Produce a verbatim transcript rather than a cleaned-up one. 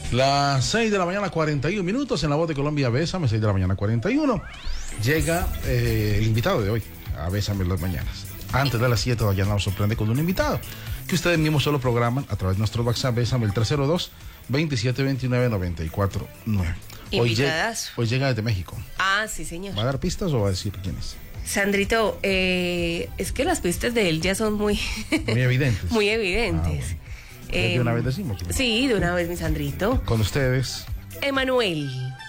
Las seis de la mañana, cuarenta y un minutos, en La Voz de Colombia, Bésame, seis de la mañana, cuarenta y uno. Llega eh, el invitado de hoy a Bésame las mañanas. Antes de las siete, ya nos sorprende con un invitado que ustedes mismos solo programan a través de nuestro WhatsApp, Bésame, el tres cero dos, veintisiete veintinueve, noventa y cuatro nueve. Hoy, lleg- hoy llega desde México. Ah, sí, señor. ¿Va a dar pistas o va a decir quién es? Sandrito, eh, es que las pistas de él ya son muy... Muy evidentes. muy evidentes. Ah, bueno. Eh, de una vez decimos. Sí, de una vez, mi Sandrito. Con ustedes. Emanuel.